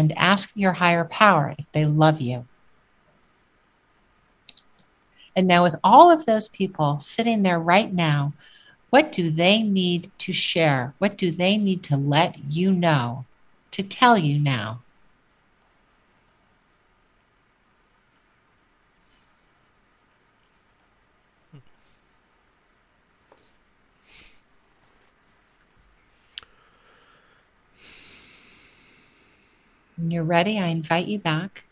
and ask your higher power if they love you. And now with all of those people sitting there right now, what do they need to share? What do they need to let you know, to tell you now? When you're ready, I invite you back.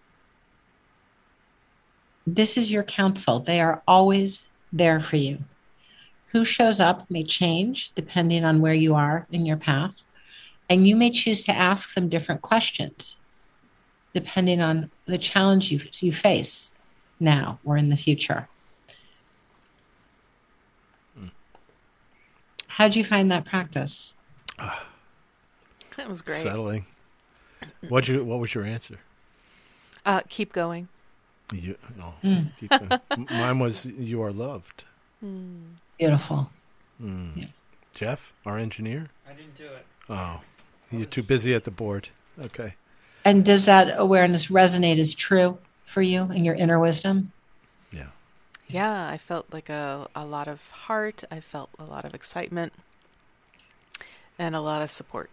This is your counsel. They are always there for you. Who shows up may change depending on where you are in your path. And you may choose to ask them different questions depending on the challenge you face now or in the future. How'd you find that practice? That was great. Settling. What was your answer? Keep going. Keep going. Mine was, you are loved. Beautiful. Yeah. Jeff, our engineer? I didn't do it. Oh, you're too busy at the board. Okay. And does that awareness resonate as true for you and your inner wisdom? Yeah. Yeah, I felt like a lot of heart. I felt a lot of excitement and a lot of support.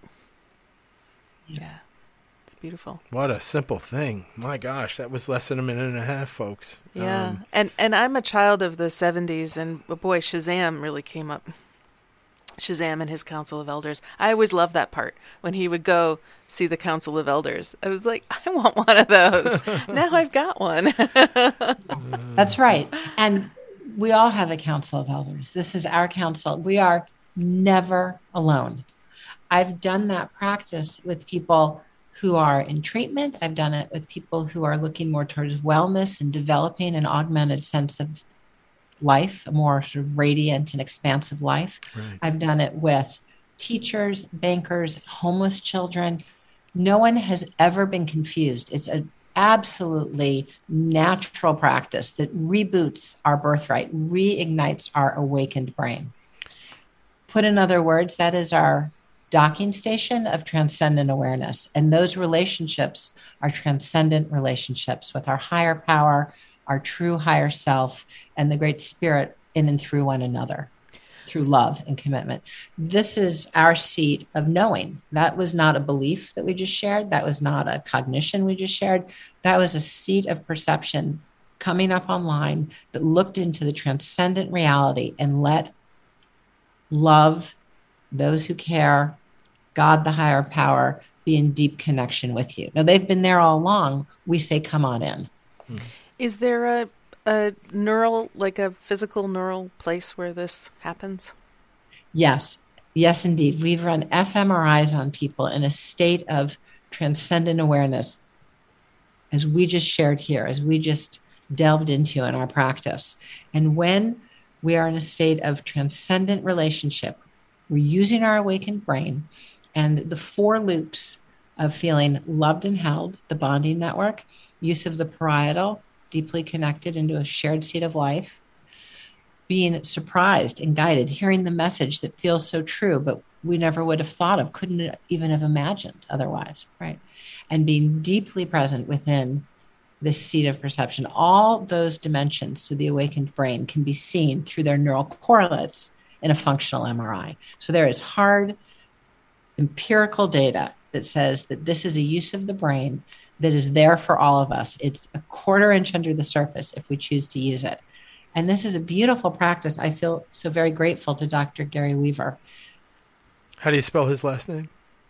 Yeah. It's beautiful. What a simple thing. My gosh, that was less than a minute and a half, folks. Yeah. And I'm a child of the 70s, and boy, Shazam really came up. Shazam and his Council of Elders. I always loved that part when he would go see the Council of Elders. I was like, I want one of those. Now I've got one. That's right. And we all have a Council of Elders. This is our council. We are never alone. I've done that practice with people who are in treatment. I've done it with people who are looking more towards wellness and developing an augmented sense of life, a more sort of radiant and expansive life. Right. I've done it with teachers, bankers, homeless children. No one has ever been confused. It's an absolutely natural practice that reboots our birthright, reignites our awakened brain. Put in other words, that is our docking station of transcendent awareness. And those relationships are transcendent relationships with our higher power, our true higher self, and the great spirit in and through one another, through love and commitment. This is our seat of knowing. That was not a belief that we just shared. That was not a cognition we just shared. That was a seat of perception coming up online that looked into the transcendent reality and let love, those who care, God, the higher power, be in deep connection with you. Now, they've been there all along. We say, come on in. Is there a neural, like a physical neural place where this happens? Yes. Yes, indeed. We've run fMRIs on people in a state of transcendent awareness, as we just shared here, as we just delved into in our practice. And when we are in a state of transcendent relationship, we're using our awakened brain and the 4 loops of feeling loved and held, the bonding network, use of the parietal, deeply connected into a shared seat of life, being surprised and guided, hearing the message that feels so true, but we never would have thought of, couldn't even have imagined otherwise, right? And being deeply present within this seat of perception. All those dimensions to the awakened brain can be seen through their neural correlates in a functional MRI. So there is hard empirical data that says that this is a use of the brain that is there for all of us. It's a 1/4 inch under the surface if we choose to use it. And this is a beautiful practice. I feel so very grateful to Dr. Gary Weaver. How do you spell his last name?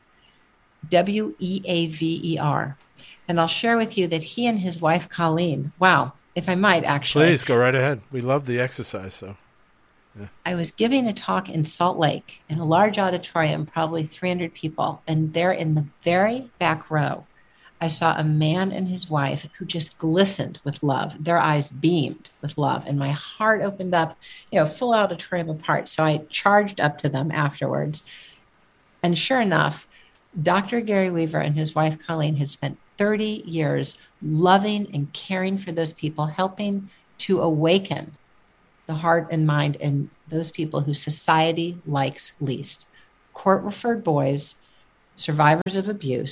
Weaver. And I'll share with you that he and his wife, Colleen, wow, if I might actually. Please, go right ahead. We love the exercise, so. Yeah. I was giving a talk in Salt Lake in a large auditorium, probably 300 people. And there in the very back row, I saw a man and his wife who just glistened with love. Their eyes beamed with love. And my heart opened up, full auditorium apart. So I charged up to them afterwards. And sure enough, Dr. Gary Weaver and his wife, Colleen, had spent 30 years loving and caring for those people, helping to awaken the heart and mind and those people who society likes least. Court-referred boys, survivors of abuse,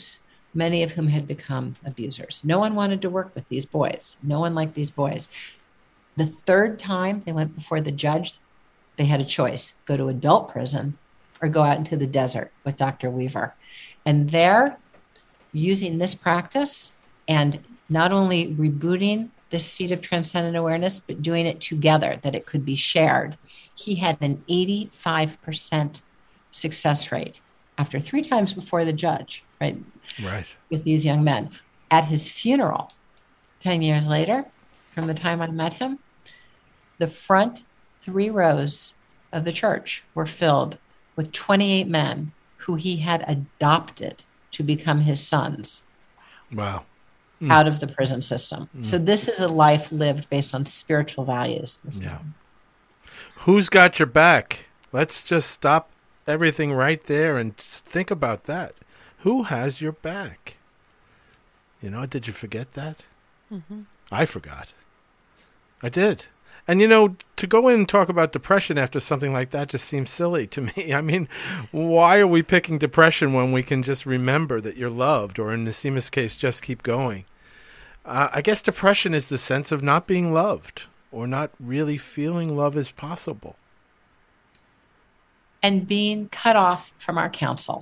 many of whom had become abusers. No one wanted to work with these boys. No one liked these boys. The third time they went before the judge, they had a choice: go to adult prison or go out into the desert with Dr. Weaver. And there, using this practice and not only rebooting this seat of transcendent awareness, but doing it together, that it could be shared, he had an 85% success rate after 3 times before the judge, right? Right. With these young men. At his funeral, 10 years later, from the time I met him, the front 3 rows of the church were filled with 28 men who he had adopted to become his sons. Wow. Out of the prison system. So this is a life lived based on spiritual values. Who's got your back? Let's just stop everything right there and just think about that. Who has your back? You know, did you forget that? Mm-hmm. I forgot. I did. And, you know, to go in and talk about depression after something like that just seems silly to me. I mean, why are we picking depression when we can just remember that you're loved, or in Nasima's case, just keep going? I guess depression is the sense of not being loved or not really feeling love is possible. And being cut off from our council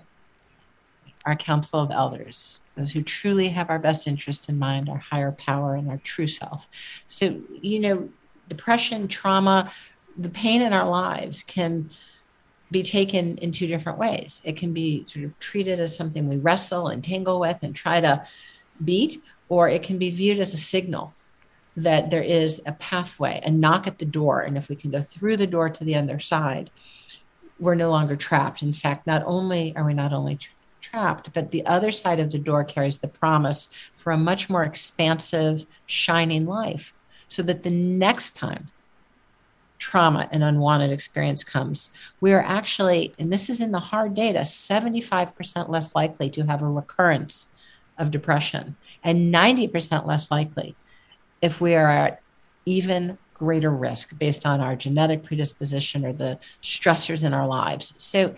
of elders, those who truly have our best interest in mind, our higher power, and our true self. So, you know, depression, trauma, the pain in our lives can be taken in 2 different ways. It can be sort of treated as something we wrestle and tangle with and try to beat, or it can be viewed as a signal that there is a pathway, a knock at the door. And if we can go through the door to the other side, we're no longer trapped. In fact, not only are we not only trapped, but the other side of the door carries the promise for a much more expansive, shining life. So that the next time trauma and unwanted experience comes, we are actually, and this is in the hard data, 75% less likely to have a recurrence of depression, and 90% less likely if we are at even greater risk based on our genetic predisposition or the stressors in our lives. So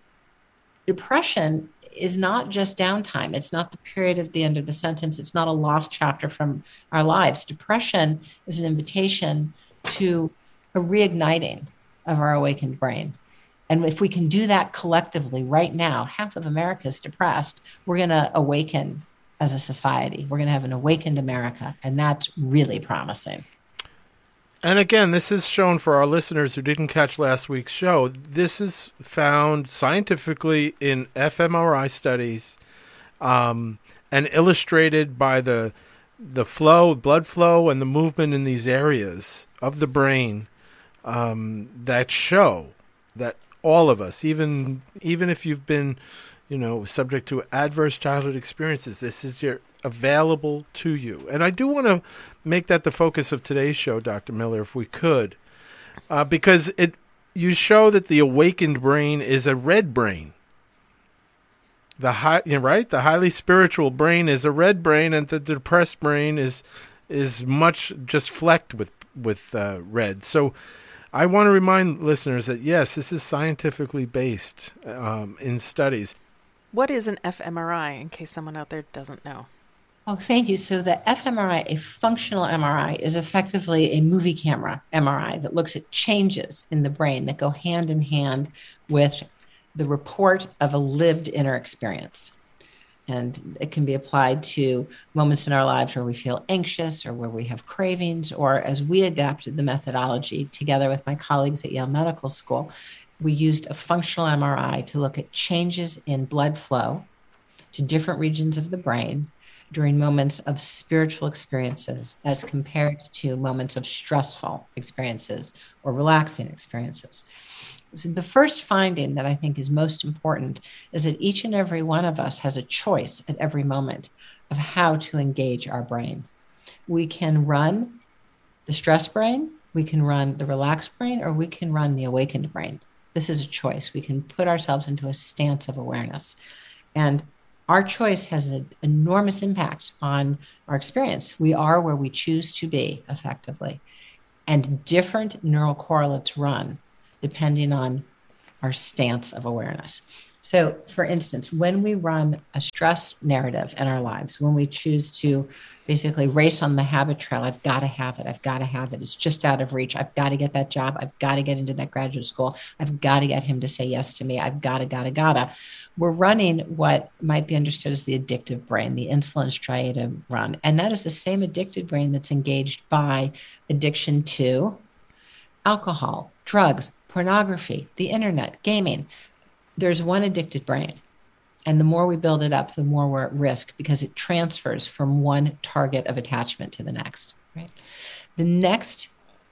depression is not just downtime. It's not the period at the end of the sentence. It's not a lost chapter from our lives. Depression is an invitation to a reigniting of our awakened brain. And if we can do that collectively right now, half of America is depressed, we're going to awaken as a society. We're going to have an awakened America, and that's really promising. And again, this is shown for our listeners who didn't catch last week's show. This is found scientifically in fMRI studies and illustrated by the flow, blood flow, and the movement in these areas of the brain that show that all of us, even if you've been, you know, subject to adverse childhood experiences, this is available to you. And I do want to make that the focus of today's show, Dr. Miller, if we could, because you show that the awakened brain is a red brain. The highly spiritual brain is a red brain, and the depressed brain is much just flecked with red. So I want to remind listeners that yes, this is scientifically based in studies. What is an fMRI, in case someone out there doesn't know? Oh, thank you. So the fMRI, a functional MRI, is effectively a movie camera MRI that looks at changes in the brain that go hand in hand with the report of a lived inner experience. And it can be applied to moments in our lives where we feel anxious or where we have cravings, or as we adapted the methodology together with my colleagues at Yale Medical School, we used a functional MRI to look at changes in blood flow to different regions of the brain during moments of spiritual experiences as compared to moments of stressful experiences or relaxing experiences. So the first finding that I think is most important is that each and every one of us has a choice at every moment of how to engage our brain. We can run the stress brain, we can run the relaxed brain, or we can run the awakened brain. This is a choice. We can put ourselves into a stance of awareness. And our choice has an enormous impact on our experience. We are where we choose to be, effectively. And different neural correlates run depending on our stance of awareness. So, for instance, when we run a stress narrative in our lives, when we choose to basically race on the habit trail, I've got to have it. I've got to have it. It's just out of reach. I've got to get that job. I've got to get into that graduate school. I've got to get him to say yes to me. I've got to. We're running what might be understood as the addictive brain, the insulin striatum run. And that is the same addicted brain that's engaged by addiction to alcohol, drugs, pornography, the internet, gaming. There's one addicted brain. And the more we build it up, the more we're at risk because it transfers from one target of attachment to the next. Right? The next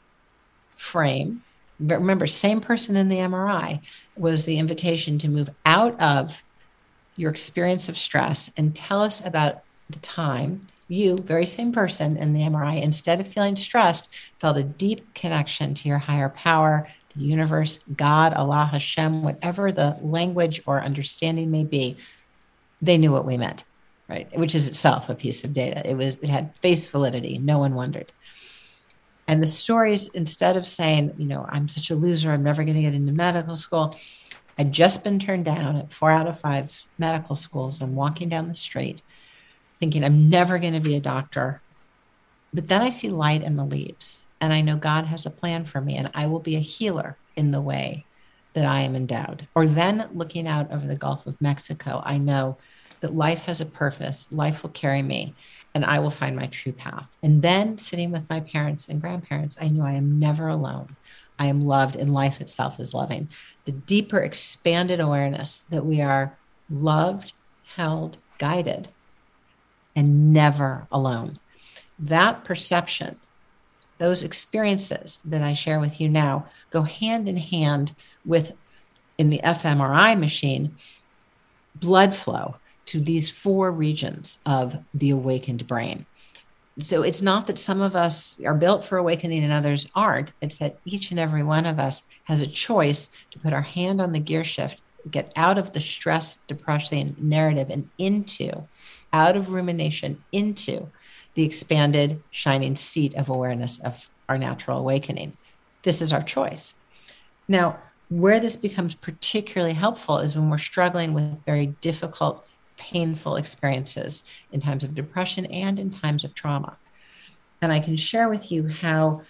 frame, but remember, same person in the MRI, was the invitation to move out of your experience of stress and tell us about the time you, very same person in the MRI, instead of feeling stressed, felt a deep connection to your higher power, the universe, God, Allah, Hashem, whatever the language or understanding may be. They knew what we meant, right? Which is itself a piece of data. It had face validity. No one wondered. And the stories, instead of saying, I'm such a loser, I'm never going to get into medical school. I'd just been turned down at 4 out of 5 medical schools. I'm walking down the street thinking I'm never going to be a doctor. But then I see light in the leaves and I know God has a plan for me and I will be a healer in the way that I am endowed. Or then looking out over the Gulf of Mexico, I know that life has a purpose, life will carry me and I will find my true path. And then sitting with my parents and grandparents, I knew I am never alone. I am loved and life itself is loving. The deeper expanded awareness that we are loved, held, guided, and never alone. That perception, those experiences that I share with you now go hand in hand with, in the fMRI machine, blood flow to these 4 regions of the awakened brain. So it's not that some of us are built for awakening and others aren't. It's that each and every one of us has a choice to put our hand on the gear shift, get out of the stress, depression narrative and out of rumination into the expanded shining seat of awareness of our natural awakening. This is our choice. Now, where this becomes particularly helpful is when we're struggling with very difficult, painful experiences in times of depression and in times of trauma. And I can share with you how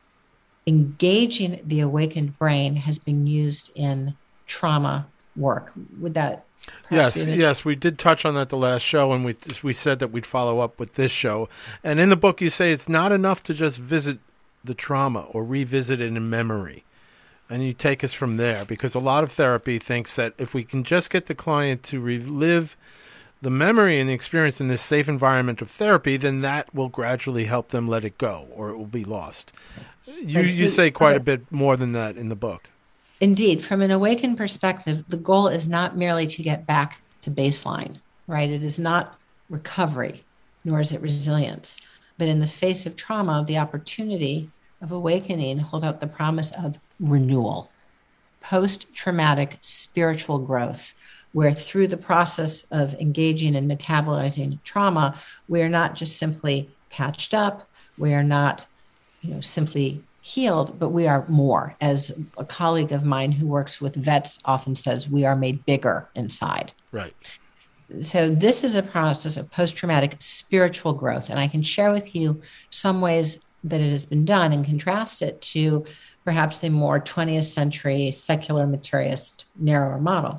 engaging the awakened brain has been used in trauma work. Would that Yes, we did touch on that the last show, and we said that we'd follow up with this show. And in the book, you say it's not enough to just visit the trauma or revisit it in memory. And you take us from there, because a lot of therapy thinks that if we can just get the client to relive the memory and the experience in this safe environment of therapy, then that will gradually help them let it go, or it will be lost. You say quite a bit more than that in the book. Indeed, from an awakened perspective, the goal is not merely to get back to baseline, right? It is not recovery, nor is it resilience. But in the face of trauma, the opportunity of awakening holds out the promise of renewal, post-traumatic spiritual growth, where through the process of engaging and metabolizing trauma, we are not just simply patched up, we are not, simply healed, but we are more. As a colleague of mine who works with vets often says, we are made bigger inside. Right. So this is a process of post-traumatic spiritual growth. And I can share with you some ways that it has been done and contrast it to perhaps a more 20th century secular materialist, narrower model.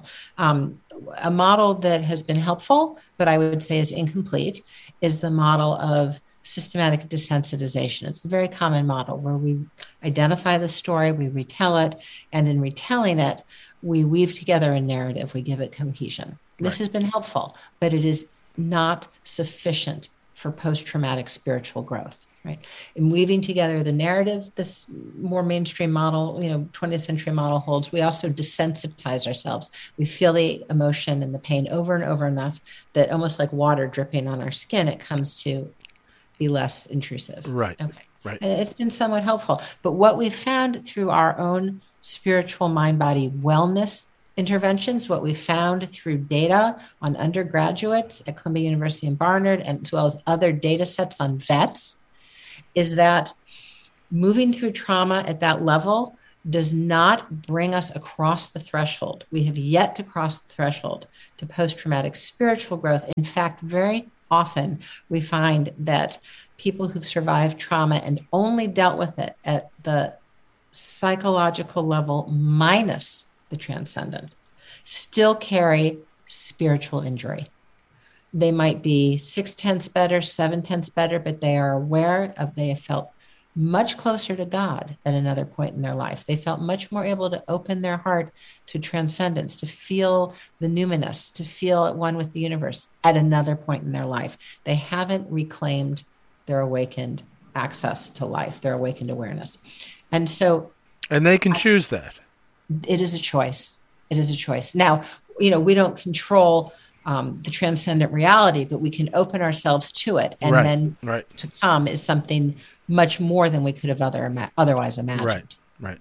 A model that has been helpful, but I would say is incomplete, is the model of systematic desensitization. It's a very common model where we identify the story, we retell it, and in retelling it, we weave together a narrative, we give it cohesion. This has been helpful, but it is not sufficient for post-traumatic spiritual growth, right? In weaving together the narrative, this more mainstream model, 20th century model holds, we also desensitize ourselves. We feel the emotion and the pain over and over enough that almost like water dripping on our skin, it comes to be less intrusive. Right. Okay. Right. And it's been somewhat helpful. But what we've found through our own spiritual mind-body wellness interventions, what we found through data on undergraduates at Columbia University in Barnard, and as well as other data sets on vets, is that moving through trauma at that level does not bring us across the threshold. We have yet to cross the threshold to post-traumatic spiritual growth. In fact, very often we find that people who've survived trauma and only dealt with it at the psychological level minus the transcendent still carry spiritual injury. They might be 6/10 better, 7/10 better, but they are aware of they have felt much closer to God at another point in their life. They felt much more able to open their heart to transcendence, to feel the numinous, to feel at one with the universe at another point in their life. They haven't reclaimed their awakened access to life, their awakened awareness. And so... And they can choose that. It is a choice. It is a choice. Now, we don't control the transcendent reality, but we can open ourselves to it. And then to come is something much more than we could have otherwise imagined. Right.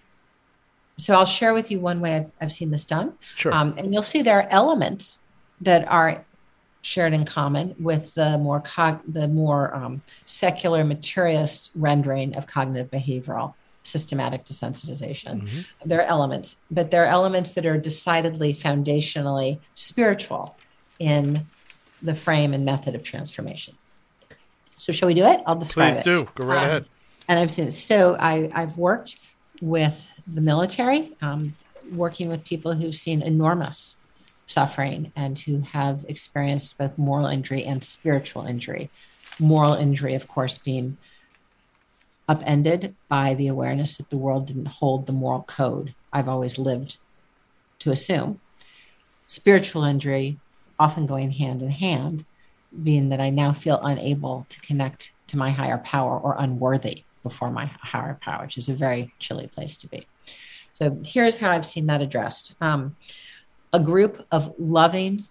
So I'll share with you one way I've seen this done. Sure. And you'll see there are elements that are shared in common with the more secular materialist rendering of cognitive behavioral systematic desensitization. Mm-hmm. There are elements, but there are elements that are decidedly foundationally spiritual in the frame and method of transformation. So shall we do it? I'll describe it. Please do. Go right ahead. And I've seen it. So I've worked with the military, working with people who've seen enormous suffering and who have experienced both moral injury and spiritual injury. Moral injury, of course, being upended by the awareness that the world didn't hold the moral code I've always lived to assume. Spiritual injury often going hand in hand, being that I now feel unable to connect to my higher power or unworthy before my higher power, which is a very chilly place to be. So here's how I've seen that addressed. A group of loving,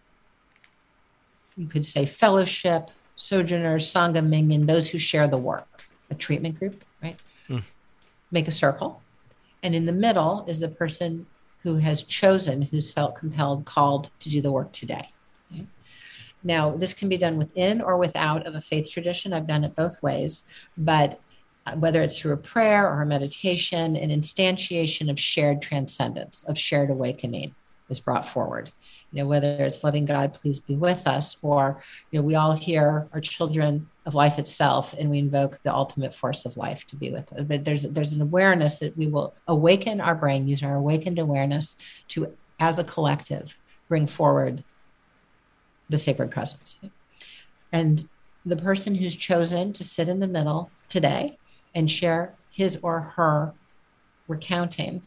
you could say fellowship, sojourners, Sangha Minyan, those who share the work, a treatment group, right? Make a circle. And in the middle is the person who has chosen, who's felt compelled, called to do the work today. Okay? Now, this can be done within or without of a faith tradition. I've done it both ways, but whether it's through a prayer or a meditation, an instantiation of shared transcendence, of shared awakening is brought forward. Whether it's loving God, please be with us, or, we all here are children of life itself, and we invoke the ultimate force of life to be with us. But there's an awareness that we will awaken our brain, use our awakened awareness to, as a collective, bring forward the sacred presence. And the person who's chosen to sit in the middle today and share his or her recounting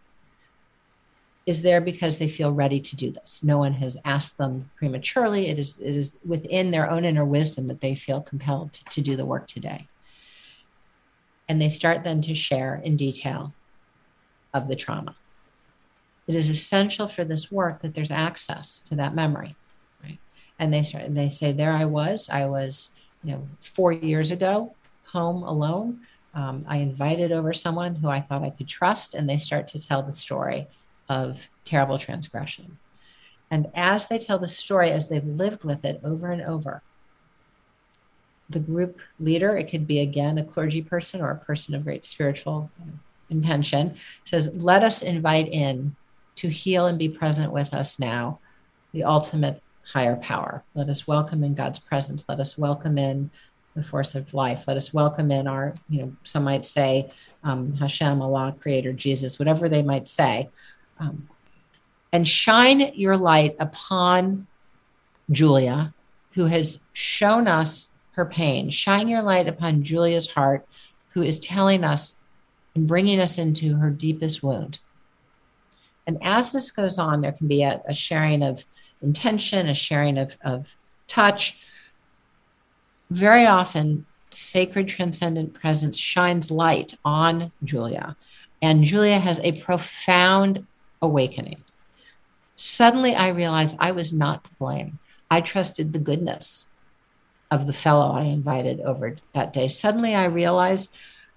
is there because they feel ready to do this. No one has asked them prematurely. It is within their own inner wisdom that they feel compelled to do the work today. And they start then to share in detail of the trauma. It is essential for this work that there's access to that memory, right? And they say, there I was 4 years ago, home alone. I invited over someone who I thought I could trust, and they start to tell the story of terrible transgression. And as they tell the story, as they've lived with it over and over, the group leader, it could be, again, a clergy person or a person of great spiritual intention, says, let us invite in to heal and be present with us now the ultimate higher power. Let us welcome in God's presence. Let us welcome in the force of life. Let us welcome in our, some might say, Hashem, Allah, Creator, Jesus, whatever they might say. And shine your light upon Julia, who has shown us her pain. Shine your light upon Julia's heart, who is telling us and bringing us into her deepest wound. And as this goes on, there can be a sharing of intention, a sharing of touch. Very often, sacred transcendent presence shines light on Julia, and Julia has a profound awakening. Suddenly I realized I was not to blame. I trusted the goodness of the fellow I invited over that day. Suddenly I realized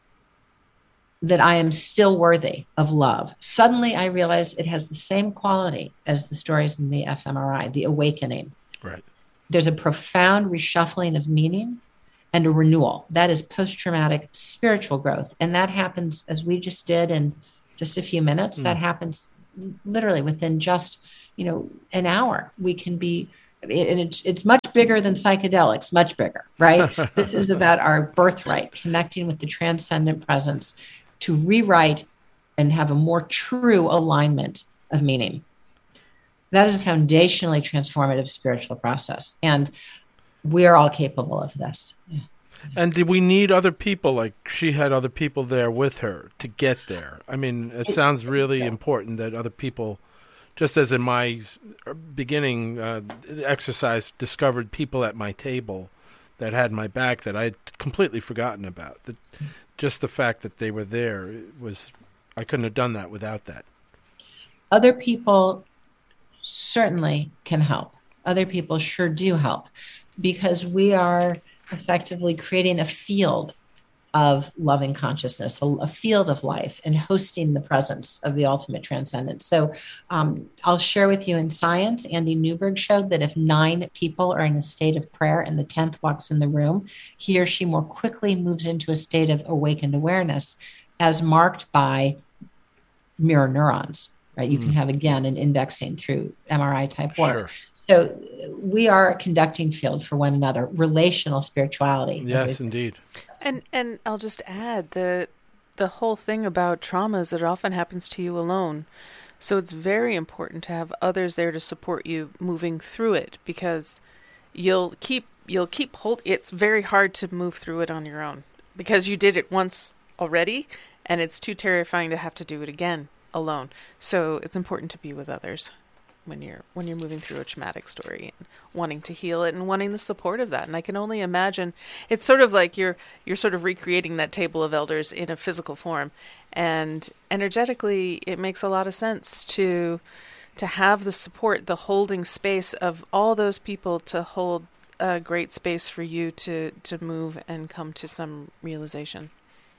that I am still worthy of love. Suddenly I realized it has the same quality as the stories in the fMRI, the awakening. Right. There's a profound reshuffling of meaning and a renewal. That is post-traumatic spiritual growth. And that happens, as we just did in just a few minutes. That happens literally within just, an hour. We can be, and it's much bigger than psychedelics, much bigger, right? This is about our birthright, connecting with the transcendent presence to rewrite and have a more true alignment of meaning. That is a foundationally transformative spiritual process. And we are all capable of this. Yeah. And did we need other people? Like she had other people there with her to get there. I mean, it sounds really important that other people, just as in my beginning exercise, discovered people at my table that had my back that I'd completely forgotten about. That just the fact that they were there I couldn't have done that without that. Other people certainly can help. Other people sure do help, because we are effectively creating a field of loving consciousness, a field of life, and hosting the presence of the ultimate transcendence. So I'll share with you, in science, Andy Newberg showed that if 9 people are in a state of prayer and the 10th walks in the room, he or she more quickly moves into a state of awakened awareness, as marked by mirror neurons. Right? You can have, again, an indexing through MRI type work. Sure. So we are a conducting field for one another, relational spirituality. Yes, indeed. And I'll just add the whole thing about trauma is that it often happens to you alone. So it's very important to have others there to support you moving through it, because you'll keep it's very hard to move through it on your own, because you did it once already and it's too terrifying to have to do it again alone. So it's important to be with others when you're moving through a traumatic story and wanting to heal it and wanting the support of that. And I can only imagine it's sort of like you're sort of recreating that table of elders in a physical form, and energetically it makes a lot of sense to have the support, the holding space of all those people to hold a great space for you to move and come to some realization.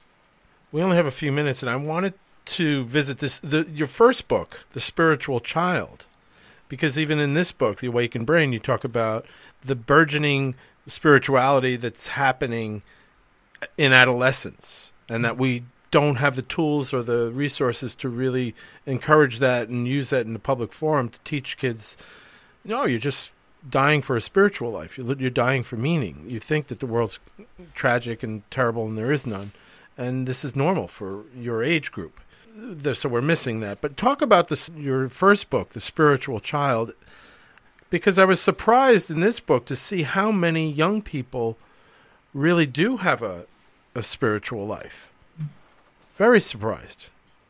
We only have a few minutes, and I wanted to visit your first book, The Spiritual Child, because even in this book, The Awakened Brain, you talk about the burgeoning spirituality that's happening in adolescence, and that we don't have the tools or the resources to really encourage that and use that in the public forum to teach kids, you're just dying for a spiritual life. You're dying for meaning. You think that the world's tragic and terrible and there is none, and this is normal for your age group. So we're missing that. But talk about your first book, The Spiritual Child, because I was surprised in this book to see how many young people really do have a spiritual life. Very surprised.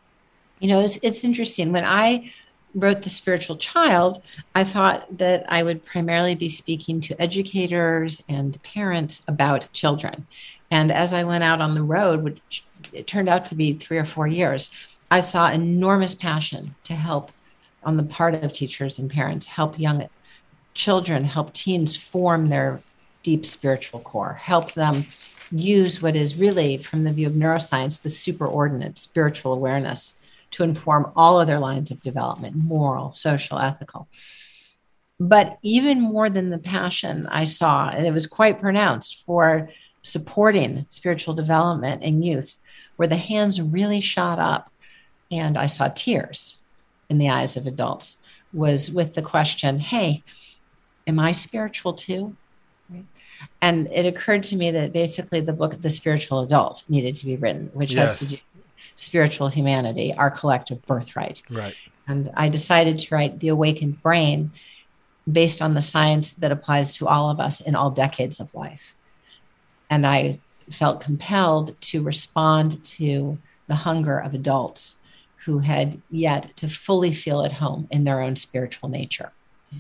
It's interesting. When I wrote The Spiritual Child, I thought that I would primarily be speaking to educators and parents about children. And as I went out on the road, which it turned out to be 3 or 4 years, I saw enormous passion to help on the part of teachers and parents, help young children, help teens form their deep spiritual core, help them use what is really, from the view of neuroscience, the superordinate spiritual awareness to inform all other lines of development, moral, social, ethical. But even more than the passion I saw, and it was quite pronounced, for supporting spiritual development in youth, where the hands really shot up, and I saw tears in the eyes of adults, was with the question, hey, am I spiritual too? Right? And it occurred to me that basically the book, The Spiritual Adult, needed to be written, which has to do with spiritual humanity, our collective birthright. Right. And I decided to write The Awakened Brain based on the science that applies to all of us in all decades of life. And I felt compelled to respond to the hunger of adults who had yet to fully feel at home in their own spiritual nature.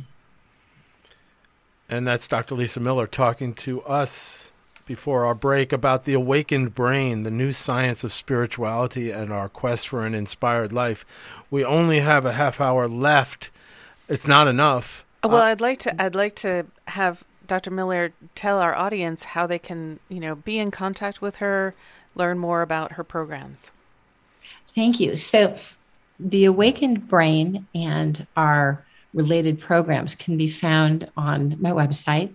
And that's Dr. Lisa Miller talking to us before our break about The Awakened Brain, the new science of spirituality and our quest for an inspired life. We only have a half hour left. It's not enough. Well, I'd like to have Dr. Miller tell our audience how they can, be in contact with her, learn more about her programs. Thank you. So The Awakened Brain and our related programs can be found on my website,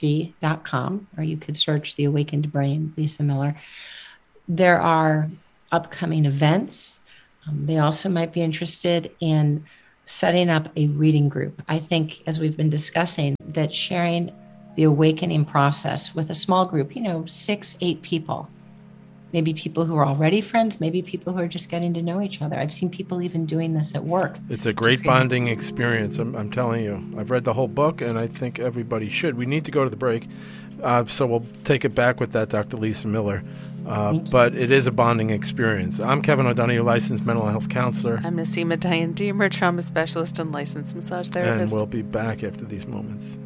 lisamillerphd.com, or you could search The Awakened Brain, Lisa Miller. There are upcoming events. They also might be interested in setting up a reading group. I think, as we've been discussing, that sharing the awakening process with a small group, 6, 8 people, maybe people who are already friends, maybe people who are just getting to know each other. I've seen people even doing this at work. It's a great bonding experience, I'm telling you. I've read the whole book, and I think everybody should. We need to go to the break, so we'll take it back with that, Dr. Lisa Miller. But it is a bonding experience. I'm Kevin O'Donoghue, licensed mental health counselor. I'm Naseema Diane Deemer, trauma specialist and licensed massage therapist. And we'll be back after these moments.